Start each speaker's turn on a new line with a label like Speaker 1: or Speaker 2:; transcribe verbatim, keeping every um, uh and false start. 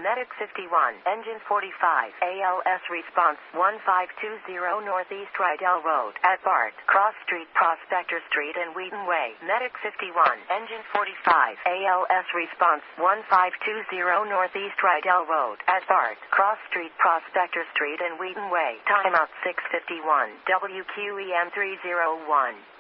Speaker 1: Medic fifty-one, Engine forty-five, A L S response one five two zero Northeast Rydell Road, at Bart, Cross Street, Prospector Street and Wheaton Way. Medic fifty-one, Engine forty-five, A L S response one five two zero Northeast Rydell Road, at Bart, Cross Street, Prospector Street and Wheaton Way. Timeout six fifty-one, W Q E M three oh one.